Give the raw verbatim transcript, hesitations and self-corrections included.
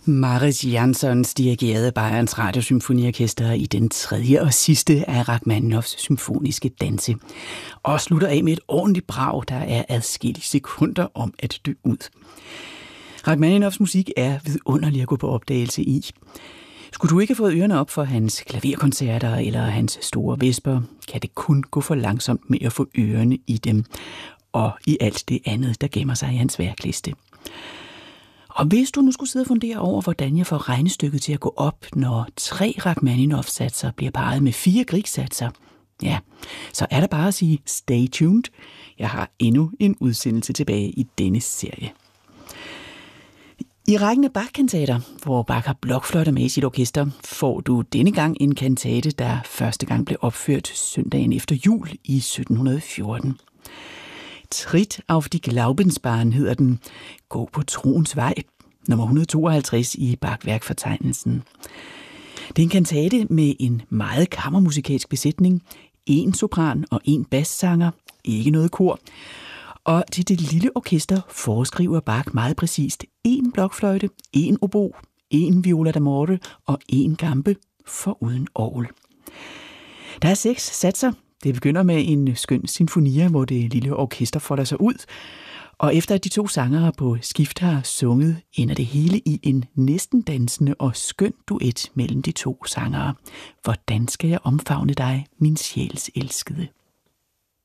Mariss Jansons dirigerede Bayerns Radiosymfoniorkester i den tredje og sidste af Rachmaninovs symfoniske danse, og slutter af med et ordentligt brag, der er adskillige sekunder om at dø ud. Rachmaninovs musik er vidunderlig at gå på opdagelse i. Skulle du ikke have fået ørerne op for hans klaverkoncerter eller hans store vesper, kan det kun gå for langsomt med at få ørerne i dem, og i alt det andet, der gemmer sig i hans værkliste. Og hvis du nu skulle sidde og fundere over, hvordan jeg får regnestykket til at gå op, når tre Rachmaninov-satser bliver parret med fire Grieg-satser, ja, så er der bare at sige stay tuned. Jeg har endnu en udsendelse tilbage i denne serie. I rækken af Bach-kantater, hvor Bach har blokfløjter med i sit orkester, får du denne gang en kantate, der første gang blev opført søndagen efter jul i sytten fjorten. Tritt auf die Glaubensbahn hedder den. Gå på troens vej, nummer et hundrede og tooghalvtreds i Bach-værkfortegnelsen. Det er en kantate med en meget kammermusikalsk besætning, en sopran og en bassanger, ikke noget kor. Og til det lille orkester foreskriver Bach meget præcist en blokfløjte, en obo, en viola da morte og en gambe foruden orgel. Der er seks satser. Det begynder med en skøn sinfonia, hvor det lille orkester folder sig ud. Og efter at de to sangere på skift har sunget, ender det hele i en næsten dansende og skøn duet mellem de to sangere. Hvordan skal jeg omfavne dig, min sjæls elskede?